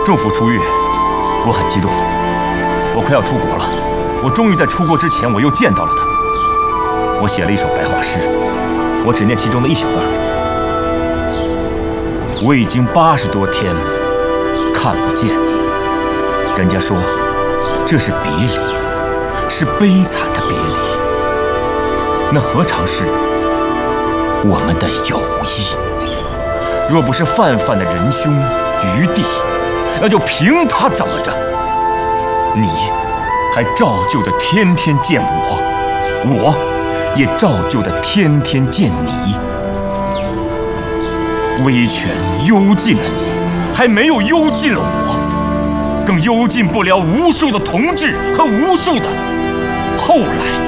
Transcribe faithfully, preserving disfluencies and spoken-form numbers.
祝福出狱，我很激动，我快要出国了。我终于在出国之前，我又见到了他。我写了一首白话诗，我只念其中的一小段。我已经八十多天看不见你，人家说这是别离，是悲惨的别离，那何尝是我们的友谊？若不是泛泛的仁兄余弟，那就凭他怎么着？你还照旧的天天见我，我也照旧的天天见你。威权幽禁了你，还没有幽禁了我，更幽禁不了无数的同志和无数的后来。